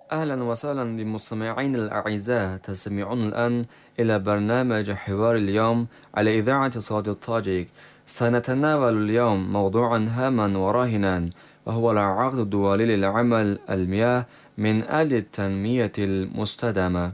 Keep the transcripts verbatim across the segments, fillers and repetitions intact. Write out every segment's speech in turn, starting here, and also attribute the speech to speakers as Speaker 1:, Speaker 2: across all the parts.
Speaker 1: أهلا وسهلا بمستمعين الأعزاء، تستمعون الآن إلى برنامج حوار اليوم على إذاعة صوت الطاجيك. سنتناول اليوم موضوعا هاما وراهنا، وهو العقد الدولي للعمل المياه من أجل التنمية المستدامة.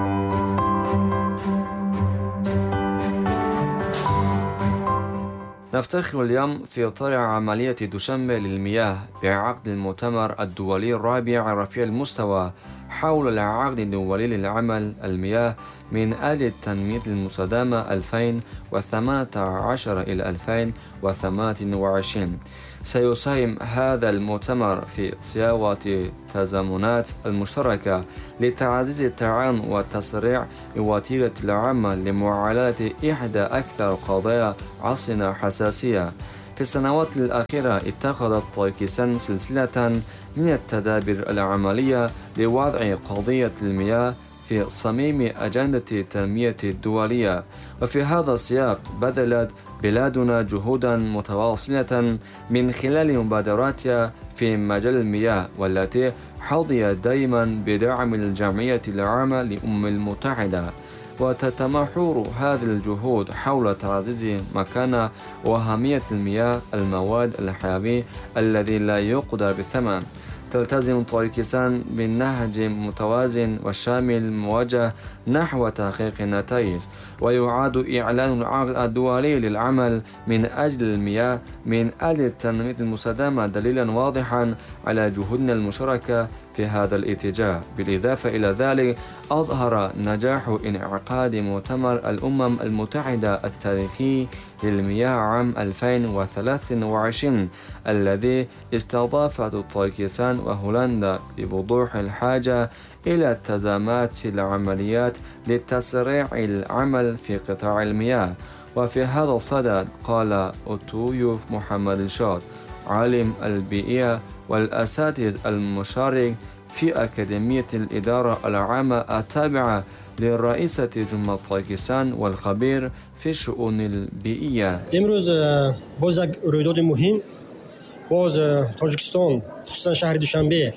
Speaker 1: نفتخر اليوم في إطار عملية دوشنبه للمياه بعقد المؤتمر الدولي الرابع رفيع المستوى حول العقد الدولي للعمل المياه من أجل التنمية المستدامة ألفين وثمانية عشر إلى ألفين وثمانية وعشرين. سيساهم هذا المؤتمر في صياغة تزامنات المشتركة لتعزيز التعاون والتسريع بوتيرة العمل لمعالجة إحدى أكثر قضايا عصرنا حساسية. في السنوات الأخيرة اتخذت طاجيكستان سلسلة من التدابير العملية لوضع قضية المياه في صميم أجندة التنمية الدولية، وفي هذا السياق بذلت بلادنا جهودا متواصلة من خلال مبادراتها في مجال المياه، والتي حظيت دائما بدعم الجمعية العامة للأمم المتحدة. وتتمحور هذه الجهود حول تعزيز مكانة وأهمية المياه، المواد الحيوية الذي لا يقدر بالثمن. تلتزم طاجيكستان بالنهج متوازن وشامل موجه نحو تحقيق النتائج، ويعاد إعلان العقد الدولي للعمل من أجل المياه من أجل التنمية المستدامة دليلا واضحا على جهودنا المشتركة في هذا الاتجاه. بالإضافة إلى ذلك، أظهر نجاح انعقاد مؤتمر الأمم المتحدة التاريخي للمياه عام ألفين وثلاثة وعشرين الذي استضافت طاجيكستان وهولندا بوضوح الحاجة إلى التزامات العمليات لتسريع العمل في قطاع المياه. وفي هذا الصدد قال أوتويوف محمد الشاط، عالم البيئة والأساتذة المشارك في أكاديمية الإدارة العامة التابعة لرئيسة جمهورية طاجيكستان والخبير في الشؤون البيئية.
Speaker 2: امروز باز یک رویداد مهم باز تاجیکستان خصوصا شهر دوشنبه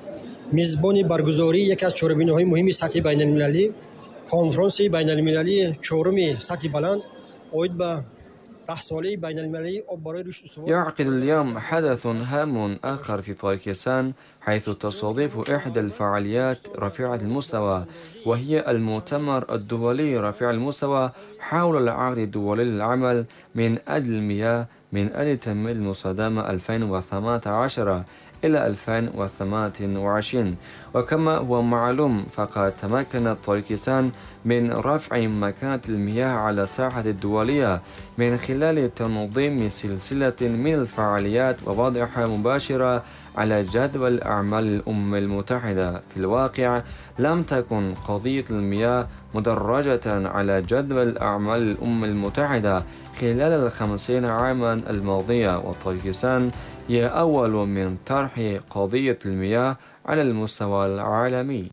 Speaker 2: میزبان برگزاری یکی از چهاربینی‌های مهم سطح بین‌المللی کنفرانس بین‌المللی چهارم سطح بلند اوید به تحصیلی بین‌المللی آب برای رشد استوار.
Speaker 1: يعقد اليوم حدث هام آخر في طاجيكستان، حيث تستضيف إحدى الفعاليات رفيعة المستوى، وهي المؤتمر الدولي رفيع المستوى حول العقد الدولي للعمل من أجل المياه من أجل تنمية المستدامة ألفين وثمانية عشر إلى ألفين وثمانية وعشرين. وكما هو معلوم، فقد تمكنت طاجيكستان من رفع مكانة المياه على الساحة الدولية من خلال تنظيم سلسلة من الفعاليات ووضعها مباشرة على جدول أعمال الأمم المتحدة. في الواقع لم تكن قضية المياه مدرجة على جدول أعمال الأمم المتحدة خلال الخمسين عاما الماضية، وطاجيكستان هي أول من طرح قضية المياه على المستوى العالمي.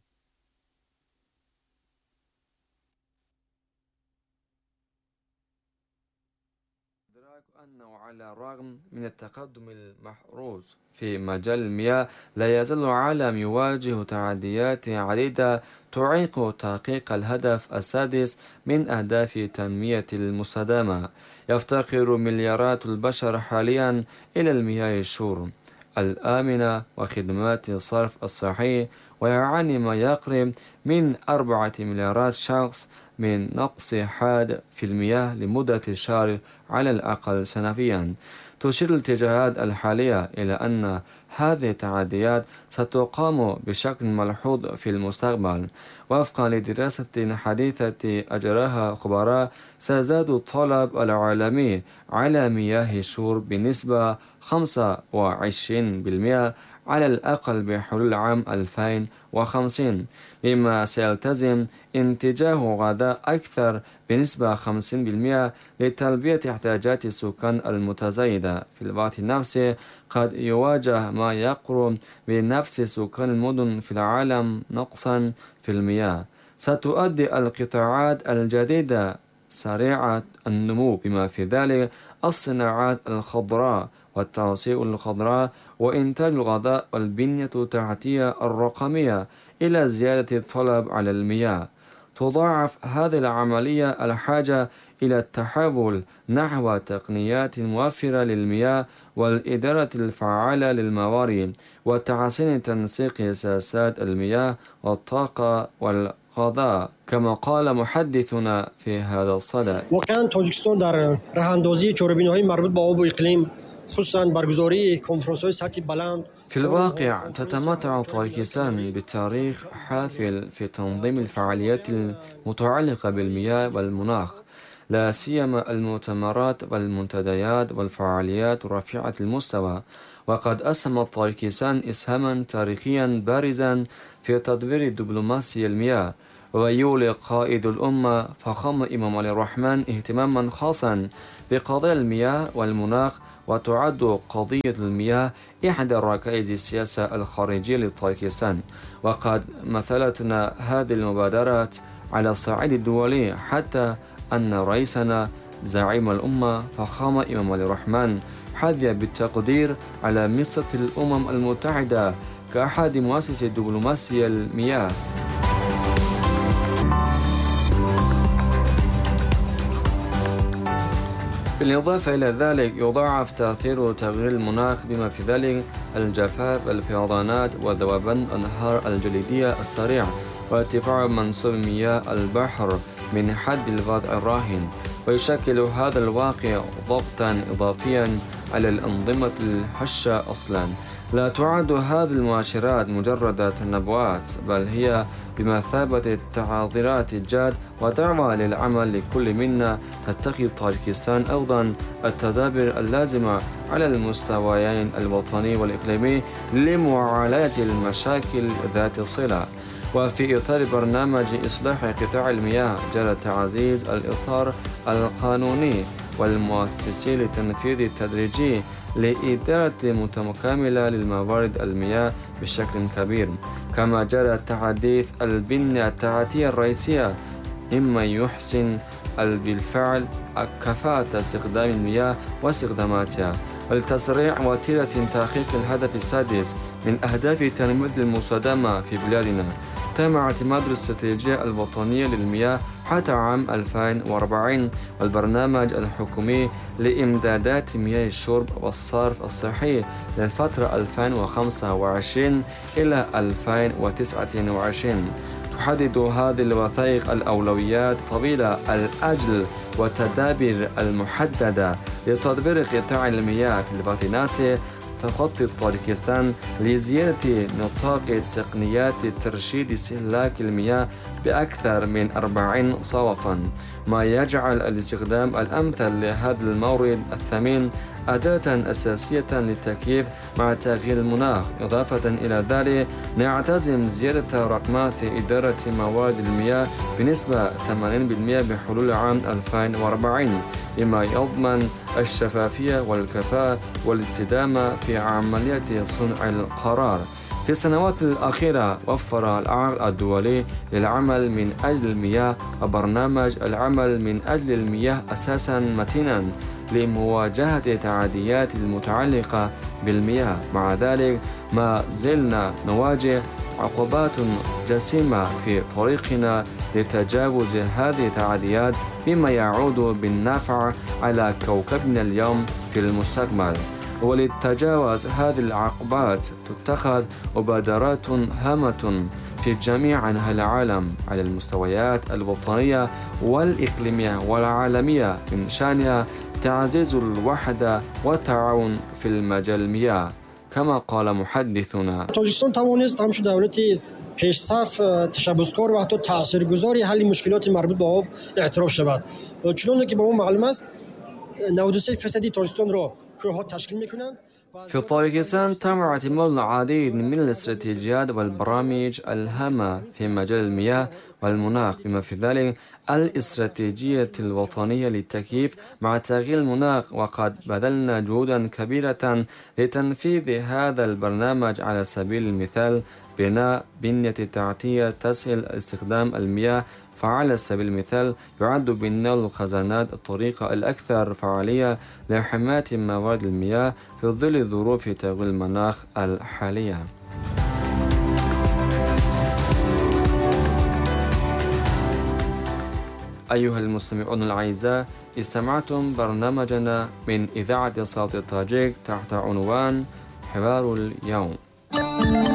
Speaker 1: إدراك أنه على الرغم من التقدم المحروز في مجال المياه، لا يزال العالم يواجه تحديات عديدة تعيق تحقيق الهدف السادس من أهداف التنمية المستدامة. يفتقر مليارات البشر حاليا إلى المياه الشرب الآمنة وخدمات الصرف الصحي، ويعاني ما يقرب من أربعة مليارات شخص من نقص حاد في المياه لمدة شهر على الأقل سنويا. تشير الاتجاهات الحالية إلى أن هذه التحديات ستقام بشكل ملحوظ في المستقبل. وفقا لدراسة حديثة أجراها خبراء، سيزداد الطلب العالمي على مياه الشرب بنسبة خمسة وعشرين بالمئة على الأقل بحلول عام ألفين وخمسين، مما سيلتزم انتاج غذاء أكثر بنسبة خمسين بالمئة لتلبية احتياجات السكان المتزايدة. في الوقت نفسه قد يواجه ما يقرب بنفس سكان المدن في العالم نقصا في المياه. ستؤدي القطاعات الجديدة سريعة النمو، بما في ذلك الصناعات الخضراء والتوسيع الخضراء وإنتاج الغذاء والبنية التحتية الرقمية إلى زيادة الطلب على المياه. تضاعف هذه العملية الحاجة إلى التحول نحو تقنيات موفرة للمياه والإدارة الفعالة للموارد وتحسين تنسيق سياسات المياه والطاقة والغذاء، كما قال محدثنا في هذا الصدد.
Speaker 2: واقعا تاجیکستان در راهاندازی چهاربینی‌های مربوط به آب و اقلیم خصوصا برگزاری کنفرانس‌های سطحی بلند.
Speaker 1: في الواقع تتمتع طاجيكستان بتاريخ حافل في تنظيم الفعاليات المتعلقة بالمياه والمناخ، لا سيما المؤتمرات والمنتديات والفعاليات رفيعة المستوى. وقد أسهمت طاجيكستان إسهاما تاريخيا بارزا في تطوير الدبلوماسية المياه، ويولي قائد الأمة فخامة إمام علي الرحمن اهتماما خاصا بقضايا المياه والمناخ، وتعد قضية المياه إحدى ركائز السياسة الخارجية لطاجيكستان. وقد مثلتنا هذه المبادرات على الصعيد الدولي، حتى أن رئيسنا زعيم الأمة فخامة إمام علي الرحمن حظي بالتقدير على منصة الأمم المتحدة كأحد مؤسسي الدبلوماسية المياه. بالإضافة إلى ذلك يضاعف تأثير تغيير المناخ بما في ذلك الجفاف، الفيضانات، وذوبان الأنهار الجليدية السريع، وارتفاع منسوب مياه البحر من حد الوضع الراهن. ويشكل هذا الواقع ضغطا إضافيا على الأنظمة الهشة أصلا. لا تعد هذه المؤشرات مجرد تنبؤات، بل هي بمثابة التحذيرات الجاد ودعوة للعمل لكل منا تتخذ طاجيكستان أيضا التدابير اللازمة على المستويين الوطني والإقليمي لمعالجة المشاكل ذات الصلة. وفي إطار برنامج إصلاح قطاع المياه جرى تعزيز الإطار القانوني والمؤسسي للتنفيذ التدريجي لإدارة متكاملة للموارد المياه بشكل كبير، كما جرى تحديث البنية التحتية الرئيسية مما يحسن بالفعل كفاءة استخدام المياه واستخداماتها، ولتسريع وتيرة تحقيق الهدف السادس من أهداف التنمية المستدامة في بلادنا. تم اعتماد الاستراتيجية الوطنية للمياه حتى عام ألفين وأربعين والبرنامج الحكومي لإمدادات مياه الشرب والصرف الصحي للفترة ألفين وخمسة وعشرين إلى ألفين وتسعة وعشرين. تحدد هذه الوثائق الأولويات طويلة الأجل والتدابير المحددة لتطوير قطاع المياه في الوقت نفسه. تخطط طاجيكستان لزيادة نطاق تقنيات ترشيد استهلاك المياه بأكثر من أربعين صوفا، ما يجعل الاستخدام الأمثل لهذا المورد الثمين أداة أساسية للتكييف مع تغيير المناخ. إضافة إلى ذلك نعتزم زيادة رقمات إدارة موارد المياه بنسبة ثمانين بالمئة بحلول عام ألفين وأربعين، بما يضمن الشفافية والكفاءة والاستدامة في عملية صنع القرار. في السنوات الأخيرة وفر العقد الدولي للعمل من أجل المياه وبرنامج العمل من أجل المياه أساسا متينا لمواجهة التعديات المتعلقة بالمياه. مع ذلك ما زلنا نواجه عقبات جسيمة في طريقنا لتجاوز هذه التعديات، بما يعود بالنفع على كوكبنا اليوم في المستقبل. ولتجاوز هذه العقبات تتخذ مبادرات هامة في جميع أنحاء العالم على المستويات الوطنية والإقليمية والعالمية، من شأنها تعزيز الوحدة والتعاون في المجال المياه، كما قال محدثنا.
Speaker 2: تاجیکستان توانست همچون دولتی پیشصف تشبثکار و حتی تاثیرگذاری حل مشکلات مربوط به آب اعتراف شود. چون که به ما معلوم است نود و سه درصد تاجیکستان را کوهها تشکیل می‌کنند.
Speaker 1: في طاجيكستان تم اعتماد العديد من الاستراتيجيات والبرامج الهامة في مجال المياه والمناخ، بما في ذلك الاستراتيجية الوطنية للتكييف مع تغيير المناخ، وقد بذلنا جهودا كبيرة لتنفيذ هذا البرنامج. على سبيل المثال بناء بنية تحتية تسهل استخدام المياه، فعلى سبيل المثال يعد بناء الخزانات الطريقة الأكثر فعالية لحماية موارد المياه في ظل ظروف تغيير المناخ الحالية. أيها المستمعون الأعزاء، استمعتم برنامجنا من إذاعة صوت التاجيك تحت عنوان حوار اليوم.